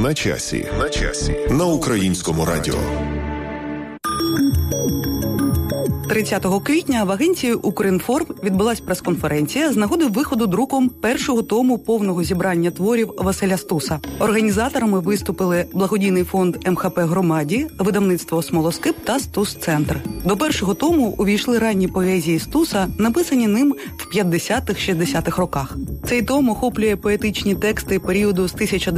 На часі. На Українському радіо. 30 квітня в агенції «Укрінформ» відбулась прес-конференція з нагоди виходу друком першого тому повного зібрання творів Василя Стуса. Організаторами виступили благодійний фонд МХП «Громаді», видавництво «Смолоскип» та «Стус-центр». До першого тому увійшли ранні поезії Стуса, написані ним в 50-60-х роках. Цей том охоплює поетичні тексти періоду з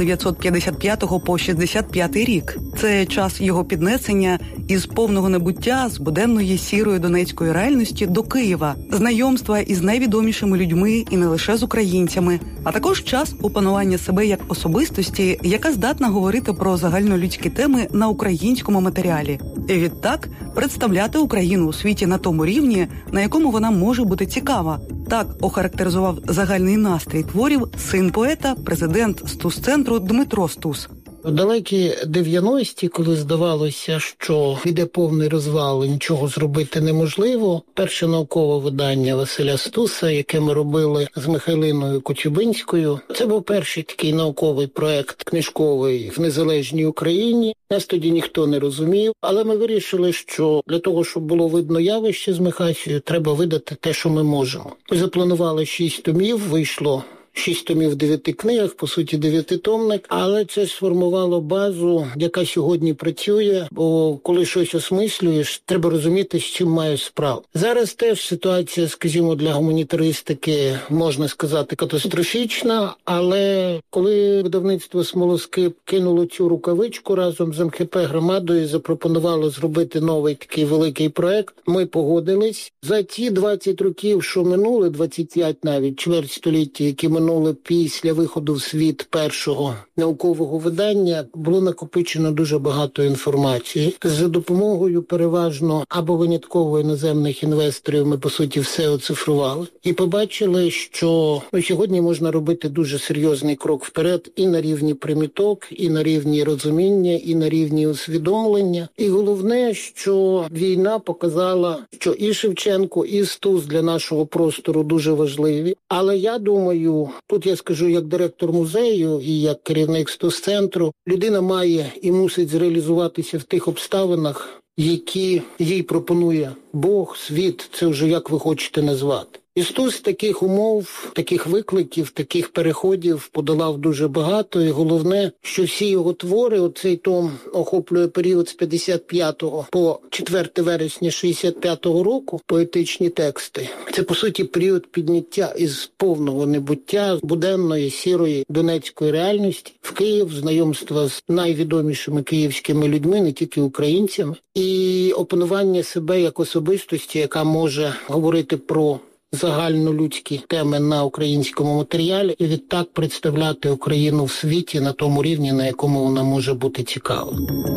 1955 по 65 рік. Це час його піднесення із повного небуття, з буденної сірої донецької реальності до Києва, знайомства із найвідомішими людьми і не лише з українцями, а також час опанування себе як особистості, яка здатна говорити про загальнолюдські теми на українському матеріалі. І відтак представляти Україну у світі на тому рівні, на якому вона може бути цікава. Так охарактеризував загальний настрій творів син поета, президент Стус-центру Дмитро Стус. У далекі 90-ті, коли здавалося, що йде повний розвал і нічого зробити неможливо, перше наукове видання Василя Стуса, яке ми робили з Михайлиною Коцюбинською, це був перший такий науковий проект книжковий в незалежній Україні. Нас тоді ніхто не розумів, але ми вирішили, що для того, щоб було видно явище з Михасією, треба видати те, що ми можемо. Ми запланували 6 томів, вийшло 6 томів в 9 книгах, по суті 9-томник, але це сформувало базу, яка сьогодні працює, бо коли щось осмислюєш, треба розуміти, з чим маєш справу. Зараз теж ситуація, скажімо, для гуманітаристики, можна сказати, катастрофічна, але коли видавництво «Смолоскип» кинуло цю рукавичку разом з МХП «Громадою» і запропонувало зробити новий такий великий проект, ми погодились. За ті 20 років, що минули, 25 навіть, чверть століття, які минули після виходу в світ першого наукового видання, було накопичено дуже багато інформації. За допомогою переважно або винятково іноземних інвесторів ми, по суті, все оцифрували. І побачили, що сьогодні можна робити дуже серйозний крок вперед і на рівні приміток, і на рівні розуміння, і на рівні усвідомлення. І головне, що війна показала, що і Шевченко, і Стус для нашого простору дуже важливі. Але я думаю, тут я скажу як директор музею і як керівник Стус-центру, людина має і мусить зреалізуватися в тих обставинах, які їй пропонує Бог, світ, це вже як ви хочете назвати. І Стус таких умов, таких викликів, таких переходів подолав дуже багато. І головне, що всі його твори, оцей том охоплює період з 55 по 4 вересня 65 року, поетичні тексти. Це, по суті, період підняття із повного небуття, буденної, сірої донецької реальності в Київ, знайомства з найвідомішими київськими людьми, не тільки українцями, і опанування себе як особистості, яка може говорити про загальнолюдські теми на українському матеріалі і відтак представляти Україну в світі на тому рівні, на якому вона може бути цікава.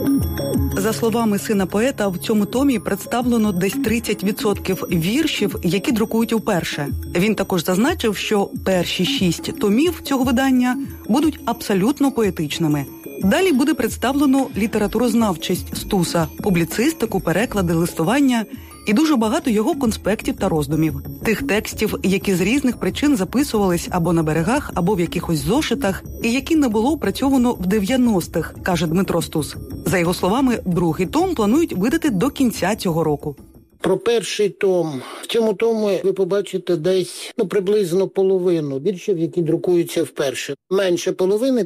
За словами сина поета, в цьому томі представлено десь 30% віршів, які друкують уперше. Він також зазначив, що перші 6 томів цього видання будуть абсолютно поетичними. Далі буде представлено літературознавчість Стуса, публіцистику, переклади, листування і дуже багато його конспектів та роздумів. Тих текстів, які з різних причин записувались або на берегах, або в якихось зошитах, і які не було опрацьовано в 90-х, каже Дмитро Стус. За його словами, другий том планують видати до кінця цього року. Про перший том. В цьому тому ви побачите десь приблизно половину віршів, які друкуються вперше. Менше половини,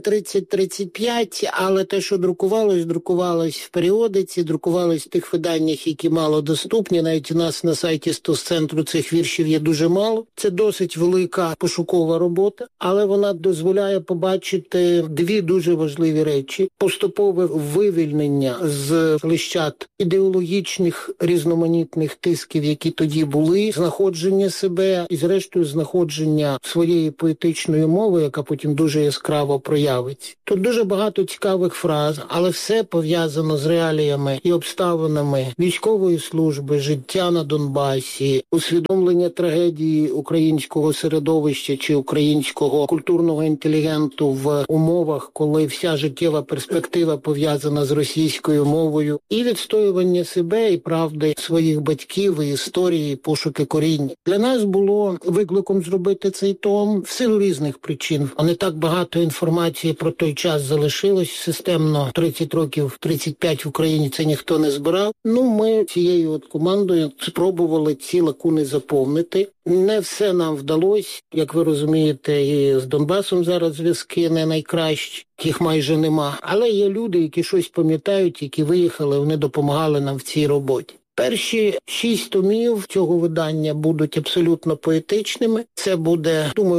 30-35, але те, що друкувалось в періодиці, друкувалось в тих виданнях, які мало доступні. Навіть у нас на сайті Стус-центру цих віршів є дуже мало. Це досить велика пошукова робота, але вона дозволяє побачити 2 дуже важливі речі. Поступове вивільнення з лищат ідеологічних різноманітних тисків, які тоді були, знаходження себе і, зрештою, знаходження своєї поетичної мови, яка потім дуже яскраво проявиться. Тут дуже багато цікавих фраз, але все пов'язано з реаліями і обставинами військової служби, життя на Донбасі, усвідомлення трагедії українського середовища чи українського культурного інтелігенту в умовах, коли вся життєва перспектива пов'язана з російською мовою, і відстоювання себе і правди своїх батьків батьків, і історії, і пошуки корінь. Для нас було викликом зробити цей том в силу різних причин. Не так багато інформації про той час залишилось. Системно 30 років, 35 в Україні це ніхто не збирав. Ми цією командою спробували ці лакуни заповнити. Не все нам вдалося. Як ви розумієте, і з Донбасом зараз зв'язки не найкращі. Їх майже нема. Але є люди, які щось пам'ятають, які виїхали, вони допомагали нам в цій роботі. Перші 6 томів цього видання будуть абсолютно поетичними. Це буде, думаю,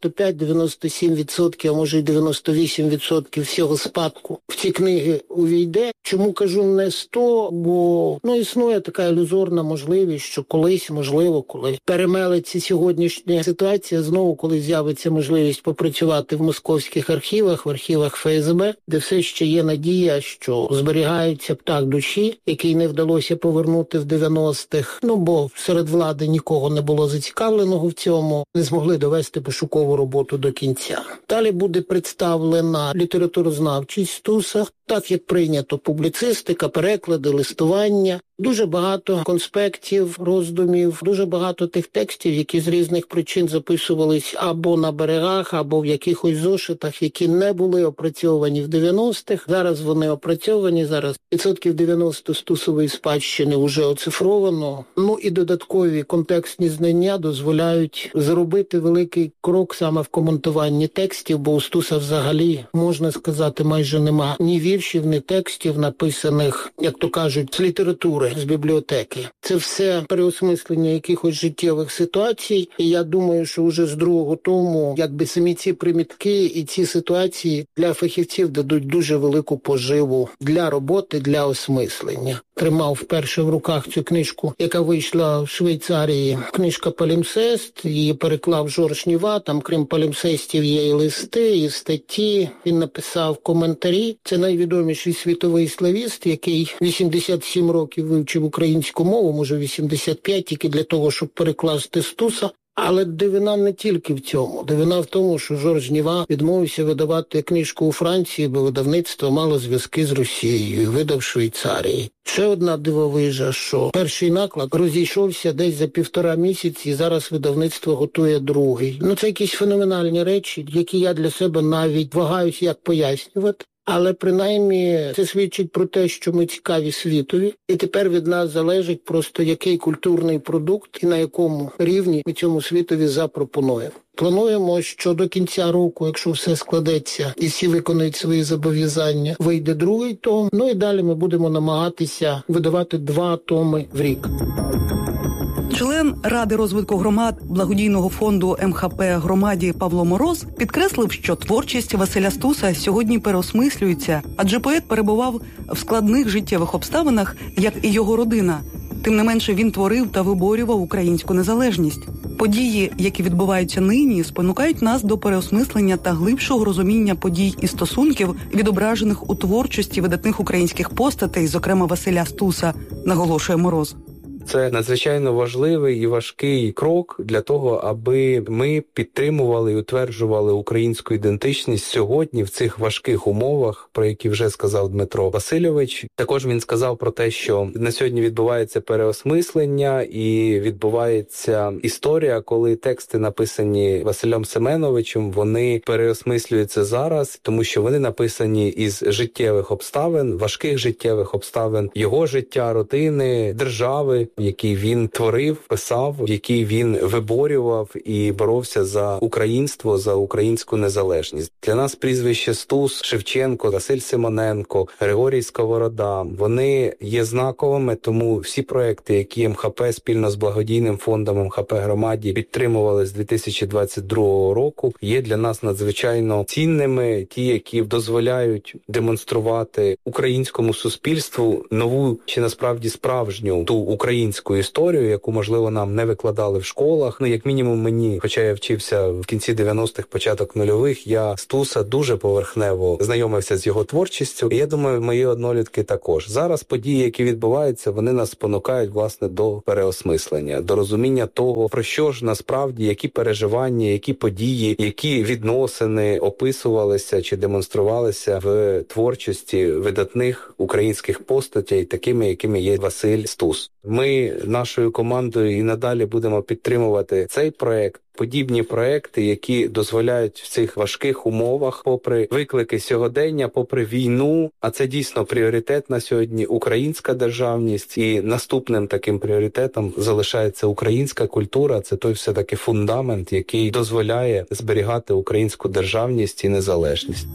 95-97%, а може й 98% всього спадку в ці книги увійде. Чому кажу не 100? Бо існує така ілюзорна можливість, що колись, можливо, коли перемелиться сьогоднішня ситуація, знову коли з'явиться можливість попрацювати в московських архівах, в архівах ФСБ, де все ще є надія, що зберігається птах душі, який не вдалося повернути в 90-х, бо серед влади нікого не було зацікавленого в цьому, не змогли довести пошукову роботу до кінця. Далі буде представлена літературознавчість Стуса, так як прийнято, публіцистика, переклади, листування. Дуже багато конспектів, роздумів, дуже багато тих текстів, які з різних причин записувались або на берегах, або в якихось зошитах, які не були опрацьовані в 90-х. Зараз вони опрацьовані, зараз 90% Стусової спадщини вже оцифровано. І додаткові контекстні знання дозволяють зробити великий крок саме в коментуванні текстів, бо у Стуса взагалі, можна сказати, майже нема ні віршів, ні текстів, написаних, як то кажуть, з літератури, з бібліотеки. Це все переосмислення якихось життєвих ситуацій. І я думаю, що вже з другого тому, самі ці примітки і ці ситуації для фахівців дадуть дуже велику поживу для роботи, для осмислення. Тримав вперше в руках цю книжку, яка вийшла в Швейцарії. Книжка «Палімсест», її переклав Жорж Ніва, там крім палімсестів є і листи, і статті. Він написав коментарі. Це найвідоміший світовий славіст, який 87 років вивчив українську мову, може 85, тільки для того, щоб перекласти Стуса. Але дивина не тільки в цьому. Дивина в тому, що Жорж Ніва відмовився видавати книжку у Франції, бо видавництво мало зв'язки з Росією і видав в Швейцарії. Ще одна дивовижа, що перший наклад розійшовся десь за 1,5 місяці, і зараз видавництво готує другий. Це якісь феноменальні речі, які я для себе навіть вагаюсь, як пояснювати. Але принаймні це свідчить про те, що ми цікаві світові, і тепер від нас залежить просто який культурний продукт і на якому рівні ми цьому світові запропонуємо. Плануємо, що до кінця року, якщо все складеться і всі виконують свої зобов'язання, вийде другий том. І далі ми будемо намагатися видавати 2 томи в рік. Член Ради розвитку громад благодійного фонду МХП «Громаді» Павло Мороз підкреслив, що творчість Василя Стуса сьогодні переосмислюється, адже поет перебував в складних життєвих обставинах, як і його родина. Тим не менше, він творив та виборював українську незалежність. Події, які відбуваються нині, спонукають нас до переосмислення та глибшого розуміння подій і стосунків, відображених у творчості видатних українських постатей, зокрема Василя Стуса, наголошує Мороз. Це надзвичайно важливий і важкий крок для того, аби ми підтримували і утверджували українську ідентичність сьогодні в цих важких умовах, про які вже сказав Дмитро Васильович. Також він сказав про те, що на сьогодні відбувається переосмислення і відбувається історія, коли тексти, написані Василем Семеновичем, вони переосмислюються зараз, тому що вони написані із життєвих обставин, важких життєвих обставин його життя, родини, держави, який він творив, писав, який він виборював і боровся за українство, за українську незалежність. Для нас прізвище Стус, Шевченко, Василь Симоненко, Григорій Сковорода, вони є знаковими, тому всі проекти, які МХП спільно з благодійним фондом МХП «Громаді» підтримували з 2022 року, є для нас надзвичайно цінними, ті, які дозволяють демонструвати українському суспільству нову чи насправді справжню ту українську історію, яку, можливо, нам не викладали в школах. Як мінімум мені, хоча я вчився в кінці 90-х, початок нульових, я Стуса дуже поверхнево знайомився з його творчістю. І я думаю, мої однолітки також. Зараз події, які відбуваються, вони нас спонукають, власне, до переосмислення, до розуміння того, про що ж насправді, які переживання, які події, які відносини описувалися чи демонструвалися в творчості видатних українських постатей, такими, якими є Василь Стус. Ми нашою командою і надалі будемо підтримувати цей проект, подібні проекти, які дозволяють в цих важких умовах, попри виклики сьогодення, попри війну, а це дійсно пріоритет на сьогодні, українська державність, і наступним таким пріоритетом залишається українська культура. Це той все-таки фундамент, який дозволяє зберігати українську державність і незалежність.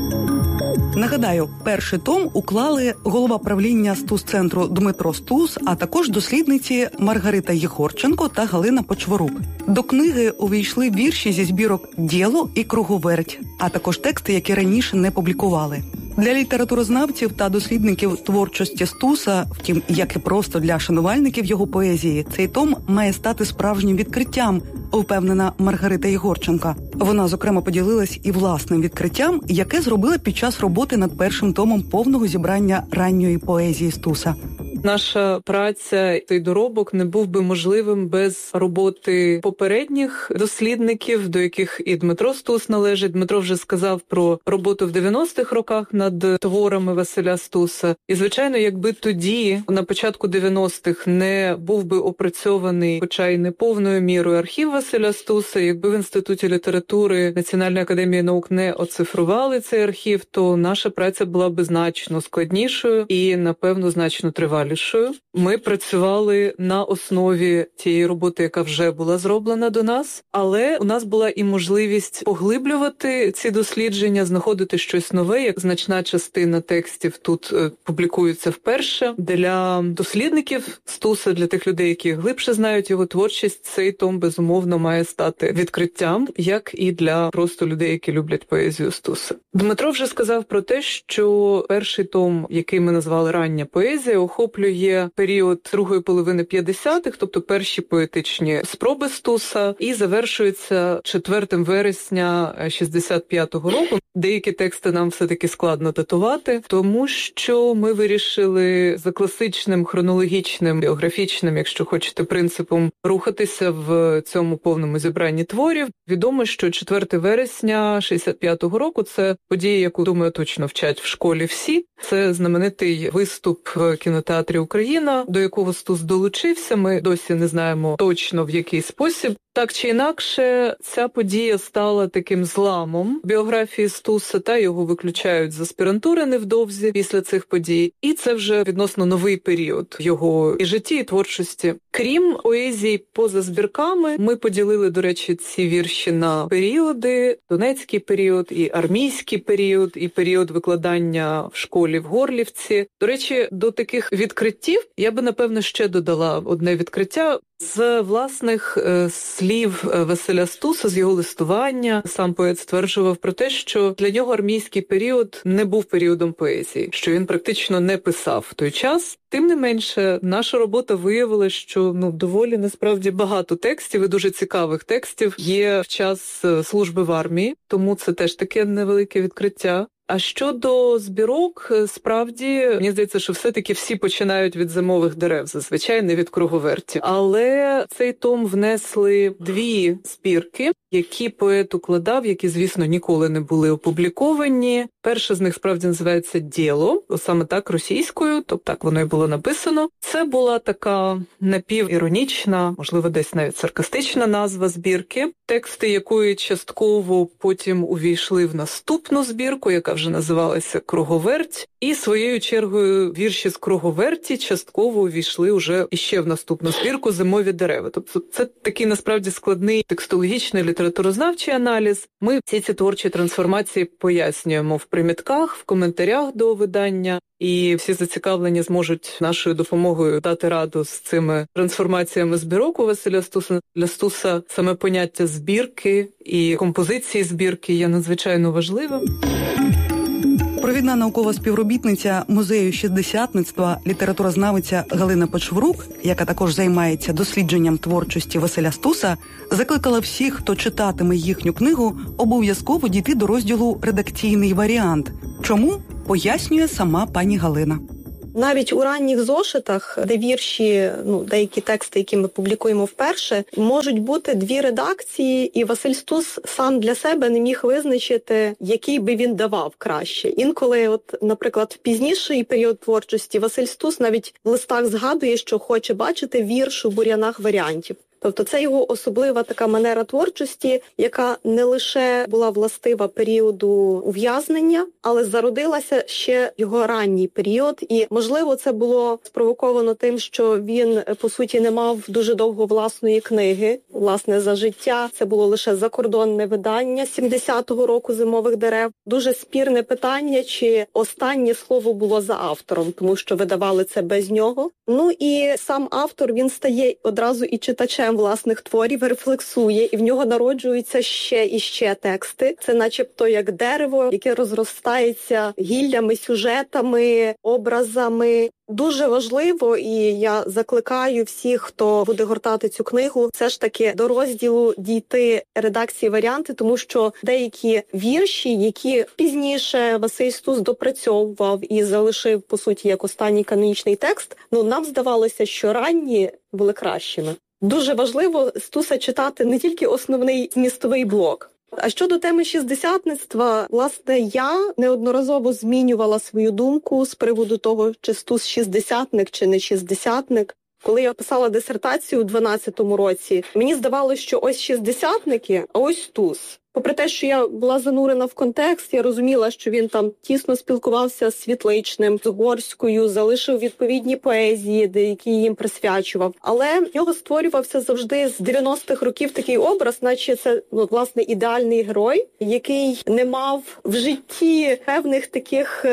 Нагадаю, перший том уклали голова правління Стус-центру Дмитро Стус, а також дослідниці Маргарита Єгорченко та Галина Почворук. До книги увійшли вірші зі збірок «Дєло» і «Круговерть», а також тексти, які раніше не публікували. Для літературознавців та дослідників творчості Стуса, втім, як і просто для шанувальників його поезії, цей том має стати справжнім відкриттям, впевнена Маргарита Єгорченко. Вона, зокрема, поділилась і власним відкриттям, яке зробила під час роботи над першим томом повного зібрання ранньої поезії Стуса. Наша праця, той доробок не був би можливим без роботи попередніх дослідників, до яких і Дмитро Стус належить. Дмитро вже сказав про роботу в 90-х роках над творами Василя Стуса. І, звичайно, якби тоді, на початку 90-х, не був би опрацьований, хоча й не повною мірою, архів Василя Стуса, якби в Інституті літератури Національної академії наук не оцифрували цей архів, то наша праця була би значно складнішою і, напевно, значно тривалішою. Ми працювали на основі тієї роботи, яка вже була зроблена до нас, але у нас була і можливість поглиблювати ці дослідження, знаходити щось нове, як значна частина текстів тут публікується вперше. Для дослідників Стуса, для тих людей, які глибше знають його творчість, цей том, безумовно, має стати відкриттям, як і для просто людей, які люблять поезію Стуса. Дмитро вже сказав про те, що перший том, який ми назвали «Рання поезія», охоплює період другої половини 50-х, тобто перші поетичні спроби Стуса, і завершується 4 вересня 65-го року. Деякі тексти нам все-таки складно датувати, тому що ми вирішили за класичним, хронологічним, біографічним, якщо хочете, принципом рухатися в цьому повному зібранні творів. Відомо, що 4 вересня 65-го року – це подія, яку, думаю, точно вчать в школі всі. Це знаменитий виступ в кінотеатрі «Україна», до якого Стус долучився. Ми досі не знаємо точно, в який спосіб. Так чи інакше, ця подія стала таким зламом біографії Стуса, та його виключають з аспірантури невдовзі після цих подій. І це вже відносно новий період його і житті, і творчості. Крім поезії поза збірками, ми поділили, до речі, ці вірші на періоди. Донецький період, і армійський період, і період викладання в школі в Горлівці. До речі, до таких відкриттів я би, напевно, ще додала одне відкриття. З власних слів Василя Стуса, з його листування, сам поет стверджував про те, що для нього армійський період не був періодом поезії, що він практично не писав в той час. Тим не менше, наша робота виявила, що доволі насправді багато текстів і дуже цікавих текстів є в час служби в армії, тому це теж таке невелике відкриття. А щодо збірок, справді, мені здається, що все-таки всі починають від зимових дерев, зазвичай не від круговерті. Але цей том внесли 2 збірки, які поет укладав, які, звісно, ніколи не були опубліковані. Перша з них, справді, називається «Дєло», саме так, російською, тобто так воно і було написано. Це була така напівіронічна, можливо, десь навіть саркастична назва збірки, тексти якої частково потім увійшли в наступну збірку, яка вже називалася «Круговерть», і своєю чергою вірші з «Круговерті» частково увійшли вже іще в наступну збірку «Зимові дерева». Тобто це такий, насправді, складний текстологічний літературознавчий аналіз. Ми всі ці творчі трансформації пояснюємо в примітках, в коментарях до видання, і всі зацікавлені зможуть нашою допомогою дати раду з цими трансформаціями збірок у Василя Стуса. Для Стуса саме поняття збірки і композиції збірки є надзвичайно важливим. Провідна наукова співробітниця музею шістдесятництва, літературознавиця Галина Почворук, яка також займається дослідженням творчості Василя Стуса, закликала всіх, хто читатиме їхню книгу, обов'язково дійти до розділу «Редакційний варіант». Чому? Пояснює сама пані Галина. Навіть у ранніх зошитах, де вірші, деякі тексти, які ми публікуємо вперше, можуть бути дві редакції, і Василь Стус сам для себе не міг визначити, який би він давав краще. Інколи, наприклад, в пізніший період творчості Василь Стус навіть в листах згадує, що хоче бачити вірш у бур'янах варіантів. Тобто це його особлива така манера творчості, яка не лише була властива періоду ув'язнення, але зародилася ще його ранній період. І, можливо, це було спровоковано тим, що він, по суті, не мав дуже довго власної книги. Власне, за життя це було лише закордонне видання 70-го року «Зимових дерев». Дуже спірне питання, чи останнє слово було за автором, тому що видавали це без нього. І сам автор, він стає одразу і читачем власних творів, рефлексує, і в нього народжуються ще і ще тексти. Це начебто як дерево, яке розростається гіллями, сюжетами, образами. Дуже важливо, і я закликаю всіх, хто буде гортати цю книгу, все ж таки до розділу дійти редакції варіанти, тому що деякі вірші, які пізніше Василь Стус допрацьовував і залишив, по суті, як останній канонічний текст, нам здавалося, що ранні були кращими. Дуже важливо Стуса читати не тільки основний змістовий блок. А щодо теми шістдесятництва, власне, я неодноразово змінювала свою думку з приводу того, чи Стус шістдесятник, чи не шістдесятник. Коли я писала дисертацію у 12-му році, мені здавалося, що ось шістдесятники, а ось Стус. Попри те, що я була занурена в контекст, я розуміла, що він там тісно спілкувався з Світличним, з Угорською, залишив відповідні поезії, які їм присвячував. Але в нього створювався завжди з 90-х років такий образ, наче це, власне, ідеальний герой, який не мав в житті певних таких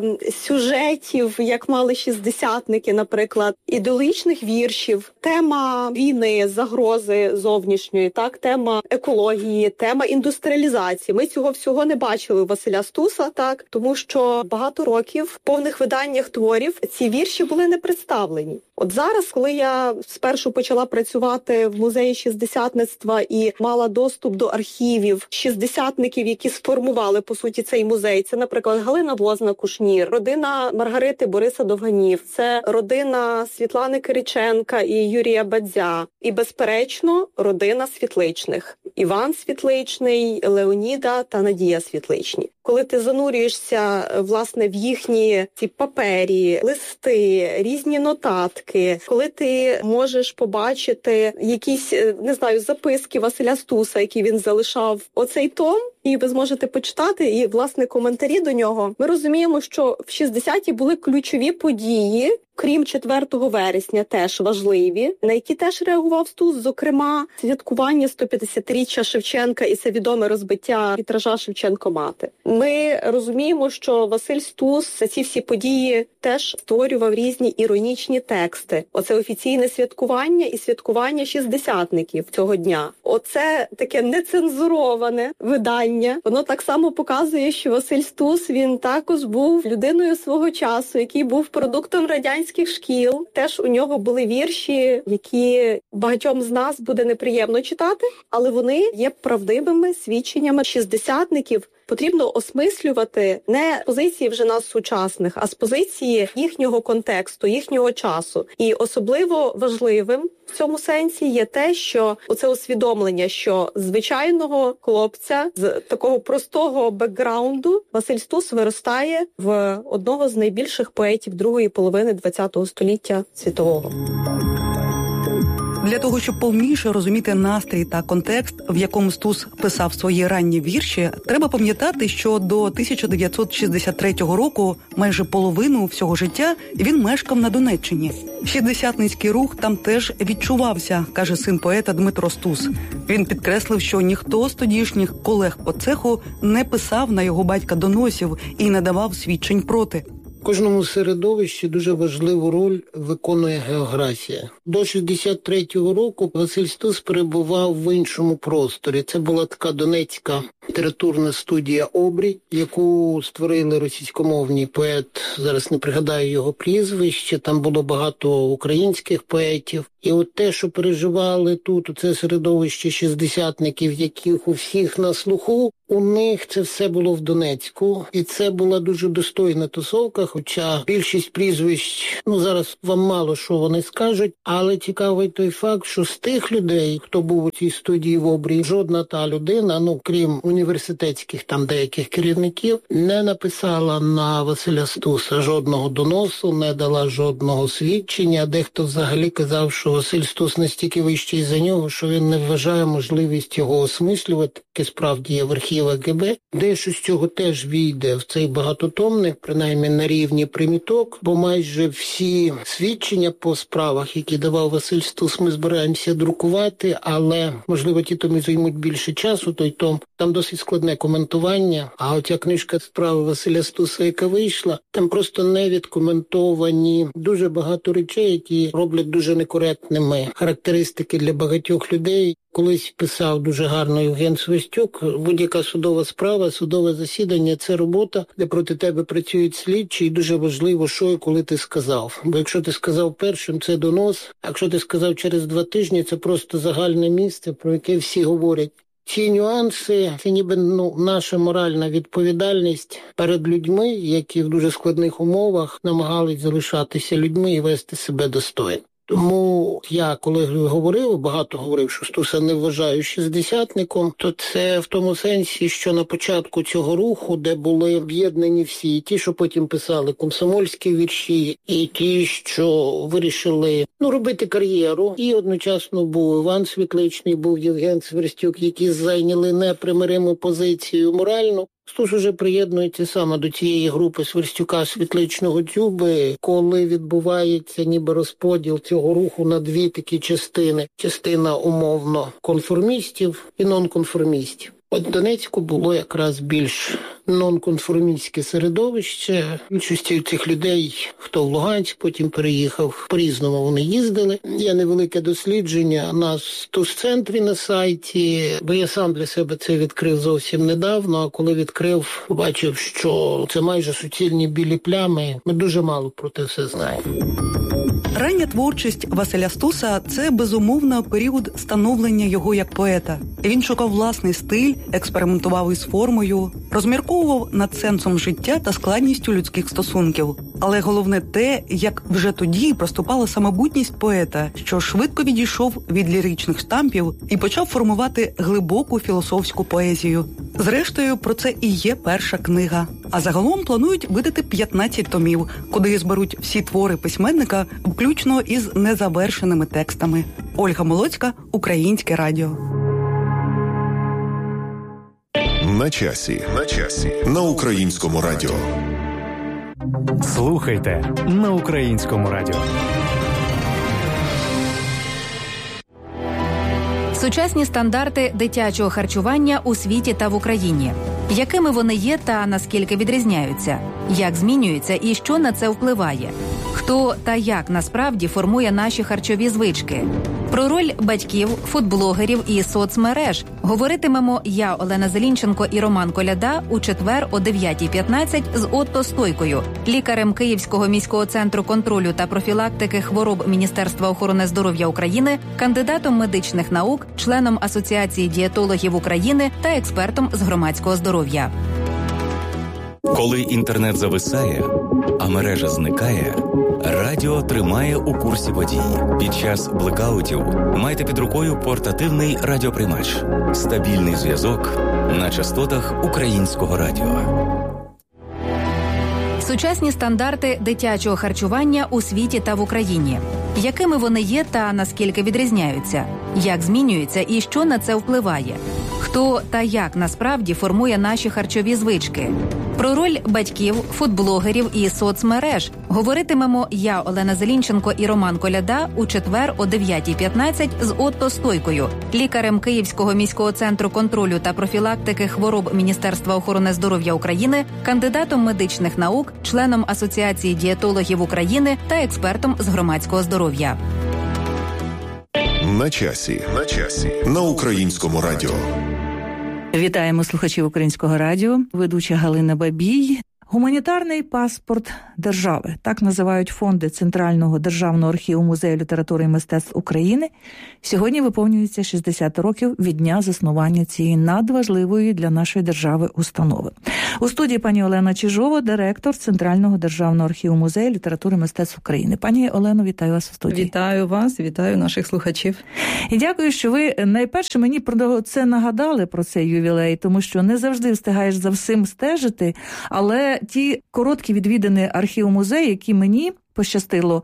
сюжетів, як мали шістдесятники, наприклад, ідеологічних віршів, тема війни, загрози зовнішньої, тема екології, тема індустріалізації. Ми цього всього не бачили у Василя Стуса, тому що багато років в повних виданнях творів ці вірші були не представлені. От зараз, коли я спершу почала працювати в музеї шістдесятництва і мала доступ до архівів шістдесятників, які сформували, по суті, цей музей, це, наприклад, Галина Возна-Кушнір, родина Маргарити Бориса Довганів, це родина Світлани Кириченка і Юрія Бадзя, і, безперечно, родина Світличних. Іван Світличний, Леоніда та Надія Світличні. Коли ти занурюєшся, власне, в їхні ці папері, листи, різні нотатки, коли ти можеш побачити якісь, записки Василя Стуса, які він залишав, оцей том, і ви зможете почитати, і, власне, коментарі до нього, ми розуміємо, що в 60-ті були ключові події, крім 4 вересня, теж важливі, на які теж реагував Стус, зокрема, святкування 150-річчя Шевченка і це відоме розбиття вітража «Шевченко-мати». Ми розуміємо, що Василь Стус за ці всі події теж створював різні іронічні тексти. Оце офіційне святкування і святкування шістдесятників цього дня. Оце таке нецензуроване видання. Воно так само показує, що Василь Стус, він також був людиною свого часу, який був продуктом радянських шкіл. Теж у нього були вірші, які багатьом з нас буде неприємно читати, але вони є правдивими свідченнями шістдесятників. Потрібно осмислювати не з позиції вже нас сучасних, а з позиції їхнього контексту, їхнього часу. І особливо важливим в цьому сенсі є те, що оце усвідомлення, що звичайного хлопця з такого простого бекграунду Василь Стус виростає в одного з найбільших поетів другої половини ХХ століття світового. Для того, щоб повніше розуміти настрій та контекст, в якому Стус писав свої ранні вірші, треба пам'ятати, що до 1963 року майже половину всього життя він мешкав на Донеччині. Шістдесятницький рух там теж відчувався, каже син поета Дмитро Стус. Він підкреслив, що ніхто з тодішніх колег по цеху не писав на його батька доносів і не давав свідчень проти. В кожному середовищі дуже важливу роль виконує географія. До 63-го року Василь Стус перебував в іншому просторі. Це була така Донецька літературна студія «Обрій», яку створили російськомовний поет, зараз не пригадаю його прізвище, там було багато українських поетів. І от те, що переживали тут, це середовище шістдесятників, яких у всіх на слуху, у них це все було в Донецьку. І це була дуже достойна тусовка, хоча більшість прізвищ, зараз вам мало що вони скажуть, але цікавий той факт, що з тих людей, хто був у цій студії в «Обрії», жодна та людина, крім університетських там деяких керівників, не написала на Василя Стуса жодного доносу, не дала жодного свідчення. Дехто взагалі казав, що Василь Стус настільки вищий за нього, що він не вважає можливість його осмислювати, яке справді є в архівах ГБ. Дещо з цього теж війде в цей багатотомник, принаймні на рівні приміток, бо майже всі свідчення по справах, які давав Василь Стус, ми збираємося друкувати, але, можливо, ті томи займуть більше часу, той том. Там досить складне коментування, а оця книжка «Справи Василя Стуса», яка вийшла, там просто не відкоментовані дуже багато речей, які роблять дуже некоректними характеристики для багатьох людей. Колись писав дуже гарно Євген Свистюк: будь-яка судова справа, судове засідання – це робота, де проти тебе працюють слідчі, і дуже важливо, що і коли ти сказав. Бо якщо ти сказав першим – це донос, а якщо ти сказав через 2 тижні – це просто загальне місце, про яке всі говорять. Ці нюанси – це ніби наша моральна відповідальність перед людьми, які в дуже складних умовах намагались залишатися людьми і вести себе достойно. Тому я, коли багато говорив, що Стуса не вважаю шістдесятником, то це в тому сенсі, що на початку цього руху, де були об'єднані всі, ті, що потім писали комсомольські вірші, і ті, що вирішили робити кар'єру, і одночасно був Іван Світличний, був Євген Сверстюк, які зайняли непримириму позицію моральну. Стус уже приєднується саме до цієї групи Сверстюка, Світличного, Дзюби, коли відбувається ніби розподіл цього руху на 2 такі частини. Частина умовно конформістів і нонконформістів. От в Донецьку було якраз більш нонконформістське середовище. Більшості цих людей, хто в Луганськ потім переїхав, по-різному вони їздили. Є невелике дослідження на Стус-центрі на сайті, бо я сам для себе це відкрив зовсім недавно, а коли відкрив, побачив, що це майже суцільні білі плями. Ми дуже мало про це все знаємо. Рання творчість Василя Стуса – це, безумовно, період становлення його як поета. Він шукав власний стиль, експериментував із формою, розмірковував над сенсом життя та складністю людських стосунків. Але головне те, як вже тоді проступала самобутність поета, що швидко відійшов від ліричних штампів і почав формувати глибоку філософську поезію. Зрештою, про це і є перша книга. А загалом планують видати 15 томів, куди зберуть всі твори письменника, включно із незавершеними текстами. Ольга Молоцька, Українське радіо. На часі. На Українському радіо. Слухайте на Українському радіо. Сучасні стандарти дитячого харчування у світі та в Україні. Якими вони є та наскільки відрізняються? Як змінюються і що на це впливає? Хто та як насправді формує наші харчові звички? Про роль батьків, фудблогерів і соцмереж говоритимемо я, Олена Зелінченко і Роман Коляда у четвер о 9:15 з Отто Стойкою, лікарем Київського міського центру контролю та профілактики хвороб Міністерства охорони здоров'я України, кандидатом медичних наук, членом Асоціації дієтологів України та експертом з громадського здоров'я. Коли інтернет зависає, а мережа зникає, радіо тримає у курсі подій. Під час блекаутів майте під рукою портативний радіоприймач. Стабільний зв'язок на частотах Українського радіо. Сучасні стандарти дитячого харчування у світі та в Україні. Якими вони є та наскільки відрізняються? Як змінюються і що на це впливає? Хто та як насправді формує наші харчові звички? Про роль батьків, фудблогерів і соцмереж говоритимемо я, Олена Зелінченко і Роман Коляда у четвер о 9:15 з Отто Стойкою, лікарем Київського міського центру контролю та профілактики хвороб Міністерства охорони здоров'я України, кандидатом медичних наук, членом Асоціації дієтологів України та експертом з громадського здоров'я. На часі. На Українському радіо. Вітаємо слухачів Українського радіо, ведуча Галина Бабій. Гуманітарний паспорт держави. Так називають фонди Центрального державного архіву Музею літератури і мистецтв України. Сьогодні виповнюється 60 років від дня заснування цієї надважливої для нашої держави установи. У студії пані Олена Чижова, директор Центрального державного архіву Музею літератури і мистецтв України. Пані Олено, вітаю вас у студії. Вітаю вас, вітаю наших слухачів. І дякую, що ви найперше мені про це нагадали, про цей ювілей, тому що не завжди встигаєш за всім стежити, але ті короткі відвідини архіву музею, які мені пощастило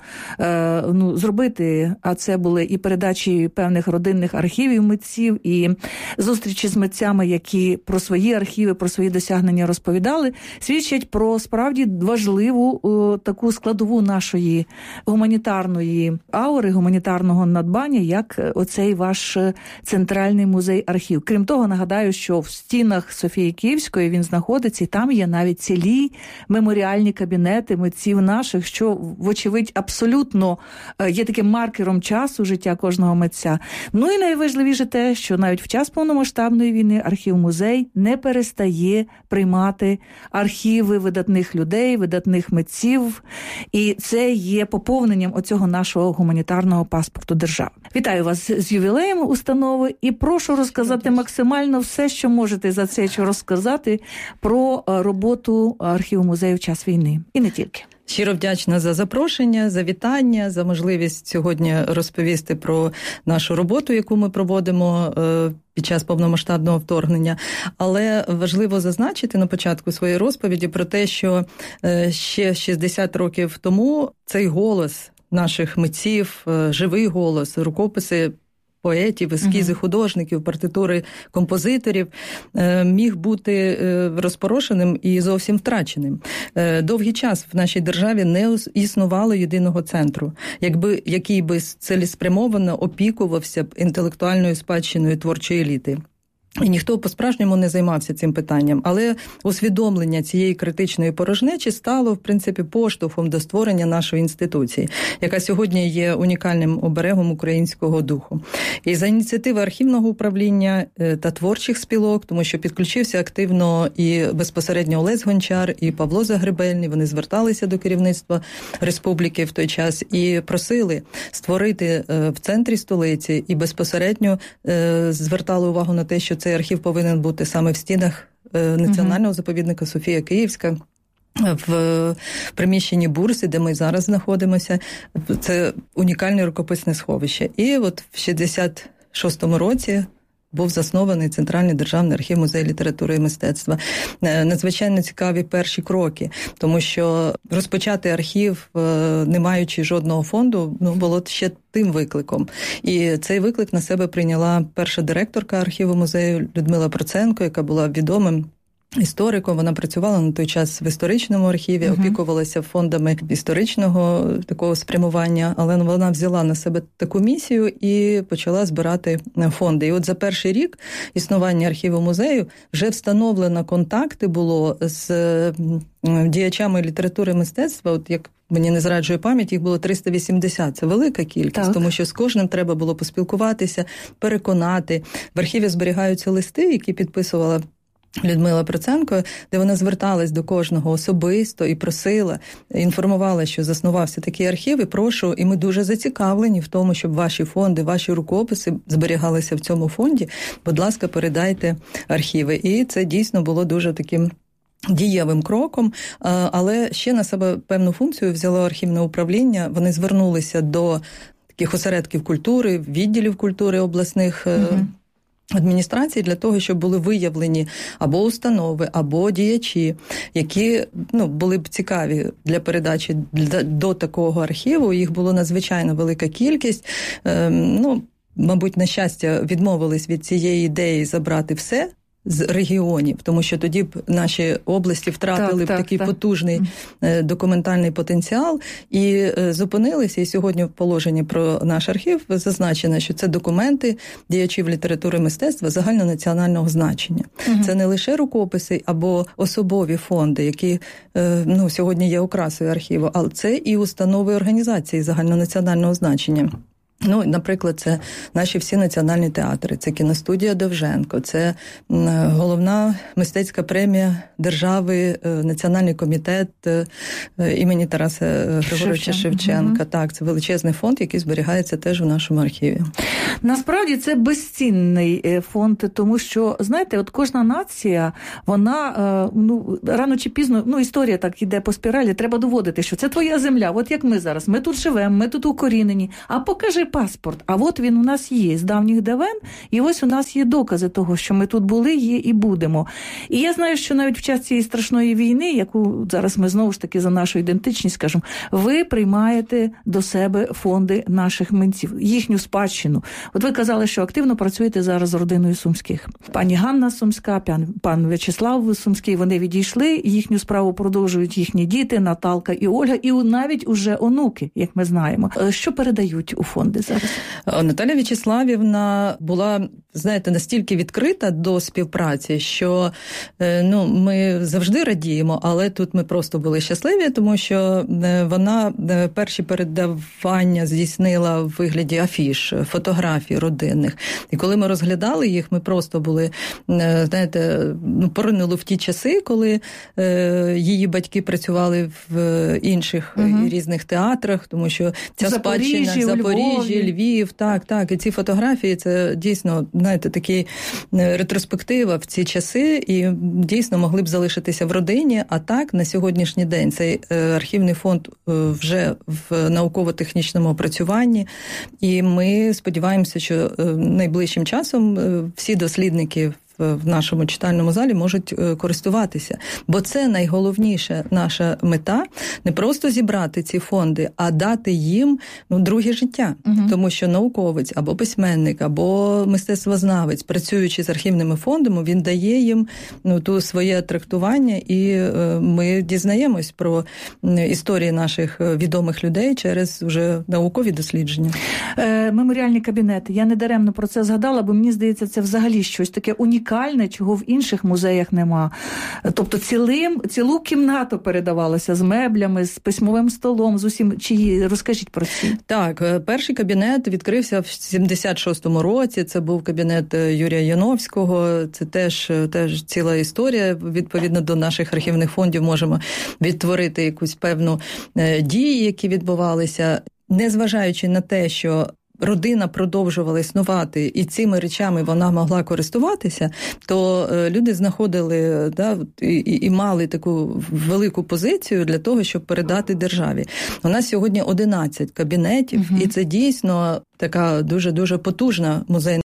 зробити, а це були і передачі певних родинних архівів митців, і зустрічі з митцями, які про свої архіви, про свої досягнення розповідали, свідчать про справді важливу таку складову нашої гуманітарної аури, гуманітарного надбання, як оцей ваш центральний музей-архів. Крім того, нагадаю, що в стінах Софії Київської він знаходиться, і там є навіть цілі меморіальні кабінети митців наших, що вочевидь, абсолютно є таким маркером часу життя кожного митця. Ну і найважливіше те, що навіть в час повномасштабної війни архів-музей не перестає приймати архіви видатних людей, видатних митців. І це є поповненням оцього нашого гуманітарного паспорту держави. Вітаю вас з ювілеєм установи і прошу розказати максимально все, що можете за цей час розказати про роботу архіву-музею в час війни. І не тільки. Щиро вдячна за запрошення, за вітання, за можливість сьогодні розповісти про нашу роботу, яку ми проводимо під час повномасштабного вторгнення. Але важливо зазначити на початку своєї розповіді про те, що ще 60 років тому цей голос наших митців, живий голос, рукописи поетів, ескізи художників, партитури композиторів міг бути розпорошеним і зовсім втраченим. Довгий час в нашій державі не існувало єдиного центру, який би цілеспрямовано опікувався б інтелектуальною спадщиною творчої еліти. І ніхто по-справжньому не займався цим питанням. Але усвідомлення цієї критичної порожнечі стало, в принципі, поштовхом до створення нашої інституції, яка сьогодні є унікальним оберегом українського духу. І за ініціативи архівного управління та творчих спілок, тому що підключився активно і безпосередньо Олесь Гончар, і Павло Загребельний, вони зверталися до керівництва республіки в той час і просили створити в центрі столиці і безпосередньо звертали увагу на те, що цей архів повинен бути саме в стінах Національного заповідника Софія Київська, в приміщенні Бурси, де ми зараз знаходимося. Це унікальне рукописне сховище. І от в 66-му році був заснований Центральний державний архів Музею літератури і мистецтва. Надзвичайно цікаві перші кроки, тому що розпочати архів, не маючи жодного фонду, було ще тим викликом. І цей виклик на себе прийняла перша директорка архіву музею Людмила Проценко, яка була відомим істориком. Вона працювала на той час в історичному архіві, опікувалася фондами історичного такого спрямування, але вона взяла на себе таку місію і почала збирати фонди. І от за перший рік існування архіву музею вже встановлено контакти було з діячами літератури і мистецтва, от як мені не зраджує пам'ять, їх було 380. Це велика кількість, тому що з кожним треба було поспілкуватися, переконати. В архіві зберігаються листи, які підписувала Людмила Проценко, де вона зверталась до кожного особисто і просила, інформувала, що заснувався такий архів, і прошу, і ми дуже зацікавлені в тому, щоб ваші фонди, ваші рукописи зберігалися в цьому фонді. Будь ласка, передайте архіви. І це дійсно було дуже таким дієвим кроком, але ще на себе певну функцію взяло архівне управління. Вони звернулися до таких осередків культури, відділів культури обласних адміністрації для того, щоб були виявлені або установи, або діячі, які були б цікаві для передачі до такого архіву. Їх було надзвичайно велика кількість. Мабуть, на щастя, відмовились від цієї ідеї забрати все з регіонів, тому що тоді б наші області втратили б такий потужний документальний потенціал і зупинилися. І сьогодні в положенні про наш архів зазначено, що це документи діячів літератури і мистецтва загальнонаціонального значення. Це не лише рукописи або особові фонди, які сьогодні є окрасою архіву, але це і установи і організації загальнонаціонального значення. Ну, наприклад, це наші всі національні театри, це кіностудія Довженко, це головна мистецька премія держави, Національний комітет імені Тараса Григоровича Шевченка. Так, це величезний фонд, який зберігається теж у нашому архіві. Насправді це безцінний фонд, тому що, знаєте, от кожна нація, вона, рано чи пізно, історія так іде по спіралі, треба доводити, що це твоя земля, от як ми зараз, ми тут живемо, ми тут укорінені, а покажи паспорт, а от він у нас є з давніх давен, і ось у нас є докази того, що ми тут були, є і будемо. І я знаю, що навіть в час цієї страшної війни, яку зараз ми знову ж таки за нашу ідентичність скажемо, ви приймаєте до себе фонди наших митців, їхню спадщину. От ви казали, що активно працюєте зараз з родиною Сумських. Пані Ганна Сумська, пан В'ячеслав Сумський, вони відійшли, їхню справу продовжують їхні діти, Наталка і Ольга, і навіть уже онуки, як ми знаємо. Що передають у фонди зараз? Наталя В'ячеславівна була, знаєте, настільки відкрита до співпраці, що ми завжди радіємо, але тут ми просто були щасливі, тому що вона перші передавання здійснила в вигляді афіш, фотографій родинних. І коли ми розглядали їх, ми просто були, знаєте, поринули в ті часи, коли її батьки працювали в інших різних театрах, тому що ця спадщина Запоріжжя, Львів, так. І ці фотографії, це дійсно, знаєте, такі ретроспектива в ці часи, і дійсно могли б залишитися в родині, а так, на сьогоднішній день цей архівний фонд вже в науково-технічному опрацюванні, і ми сподіваємося, що найближчим часом всі дослідники в нашому читальному залі можуть користуватися. Бо це найголовніша наша мета – не просто зібрати ці фонди, а дати їм друге життя. Тому що науковець або письменник, або мистецтвознавець, працюючи з архівними фондами, він дає їм своє трактування, і ми дізнаємось про історії наших відомих людей через вже наукові дослідження. Меморіальні кабінети. Я не даремно про це згадала, бо мені здається, це взагалі щось таке унікальне, чого в інших музеях нема. Тобто цілу кімнату передавалося з меблями, з письмовим столом, з усім. Розкажіть про це. Так, перший кабінет відкрився в 76-му році. Це був кабінет Юрія Яновського. Це теж ціла історія. Відповідно до наших архівних фондів можемо відтворити якусь певну дію, які відбувалися. Незважаючи на те, що родина продовжувала існувати, і цими речами вона могла користуватися, то люди знаходили і мали таку велику позицію для того, щоб передати державі. У нас сьогодні 11 кабінетів, і це дійсно така дуже-дуже потужна музейна